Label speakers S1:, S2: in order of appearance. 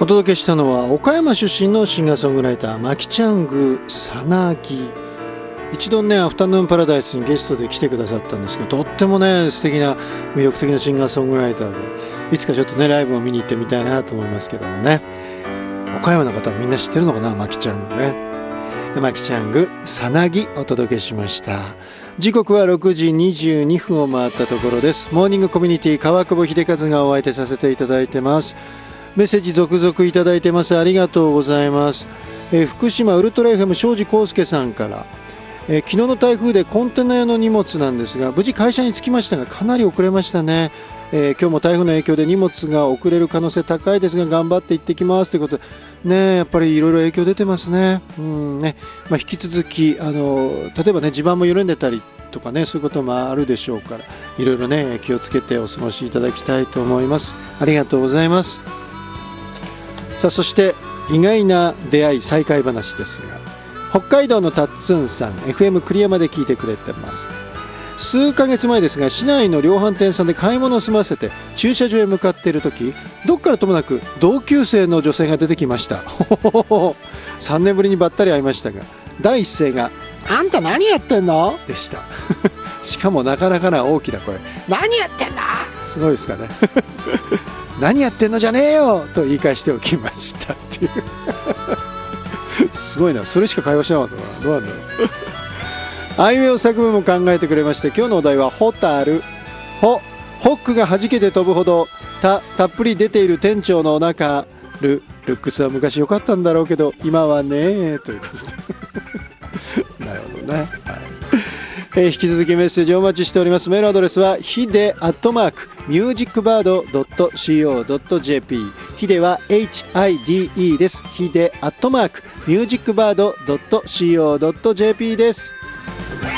S1: お届けしたのは岡山出身のシンガーソングライターマキチャングサナギ。一度ねアフタヌーンパラダイスにゲストで来てくださったんですけど、とってもね素敵な魅力的なシンガーソングライターで、いつかちょっとねライブを見に行ってみたいなと思いますけどもね。岡山の方はみんな知ってるのかな、マキチャングね。マキチャングサナギお届けしました。時刻は6時22分を回ったところです。モーニングコミュニティ川久保秀和がお相手させていただいてます。メッセージ続々いただいてます。ありがとうございます。福島ウルトラ FM 庄司康介さんから、昨日の台風でコンテナ用の荷物なんですが無事会社に着きましたがかなり遅れましたね。今日も台風の影響で荷物が遅れる可能性高いですが頑張って行ってきますということでね、やっぱりいろいろ影響出てますね。引き続き例えばね地盤も緩んでたりとかね、そういうこともあるでしょうからいろいろね気をつけてお過ごしいただきたいと思います。ありがとうございます。さあそして意外な出会い再会話ですが、北海道のタッツンさん FM 栗山で聞いてくれてます。数ヶ月前ですが市内の量販店さんで買い物を済ませて駐車場へ向かっている時、どっからともなく同級生の女性が出てきました。3年ぶりにばったり会いましたが第一声があんた何やってんのでした。しかもなかなかな大きな声、何やってんだ、すごいですかね。何やってんのじゃねえよと言い返しておきましたっていう。すごいな、それしか会話しなかったかな、どうなんだろう。あいうえお作文も考えてくれまして、今日のお題はホタル。ホックが弾けて飛ぶほどたっぷり出ている店長のお腹。ルックスは昔良かったんだろうけど今はねということで。なるほどね、引き続きメッセージお待ちしております。メールアドレスはヒデ@musicbird.co.jp、 ヒデは HIDE です。ヒデ@musicbird.co.jp です。